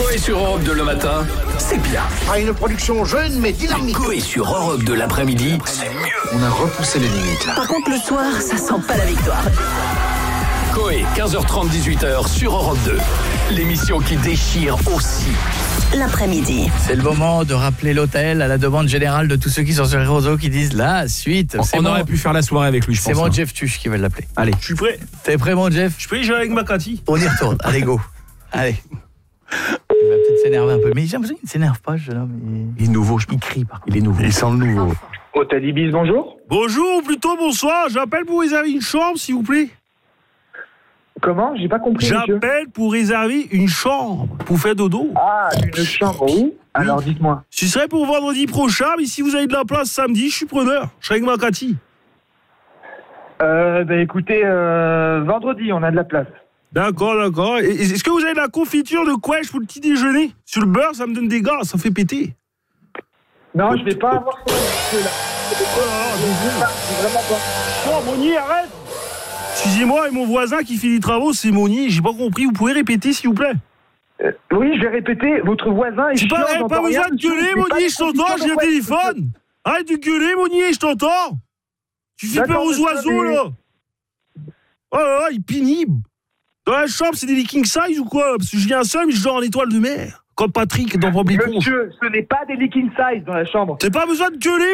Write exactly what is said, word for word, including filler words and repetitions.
Coé sur Europe deux le matin, c'est bien. Ah, une production jeune mais dynamique. Coé sur Europe deux l'après-midi, c'est mieux. On a repoussé les limites là. Par contre, le soir, ça sent pas la victoire. Coé, quinze heures trente, dix-huit heures sur Europe deux. L'émission qui déchire aussi. L'après-midi. C'est le moment de rappeler l'hôtel à la demande générale de tous ceux qui sont sur les réseaux qui disent la suite. On, on mon... aurait pu faire la soirée avec lui, je pense. C'est mon hein. Jeff Tuch qui va l'appeler. Allez, Je suis prêt. t'es prêt mon Jeff? Je peux y jouer avec ma Cathy. On y retourne. Allez, go. Allez. Il va peut-être s'énerver un peu. Mais j'ai l'impression qu'il ne s'énerve pas, ce jeune homme. Il est nouveau, je Il crie par contre. Il est nouveau. Il sent le nouveau. Hôtel Ibis, bonjour. Bonjour, ou plutôt bonsoir. J'appelle pour réserver une chambre, s'il vous plaît. Comment? J'ai pas compris, monsieur. J'appelle pour réserver une chambre pour faire dodo. Ah, une chambre, oui. Alors, dites-moi. Ce serait pour vendredi prochain, mais si vous avez de la place samedi, je suis preneur. Je serai avec ma Cathy. Euh, bah écoutez, euh, vendredi, on a de la place. D'accord, d'accord. Et- Est-ce que vous avez de la confiture de couèche pour le petit déjeuner? Sur le beurre, ça me donne des gaz, ça fait péter. Non, je vais pas avoir ça, monsieur, là. Oh, C'est vraiment pas. oh Monnier, arrête! Excusez-moi, et mon voisin qui fait des travaux, c'est Monnier. J'ai pas compris. Vous pouvez répéter, s'il vous plaît? Euh, oui, je vais répéter. Votre voisin est J'ai chiant, pas, eh, j'entends pas besoin rien, de monsieur, gueuler, c'est pas Monnier, des je t'entends, conditions j'ai un de téléphone. Arrête de gueuler, Monnier, je t'entends. Tu fais D'accord, peur aux monsieur, oiseaux, mais- là. Oh là là, il est pénible. Dans la chambre, c'est des lits king size ou quoi? Parce que je viens seul, mais je dors en étoile de mer. Comme Patrick dans Bob l'éponge. Monsieur, ce n'est pas des leaking size dans la chambre. T'as pas besoin de gueuler,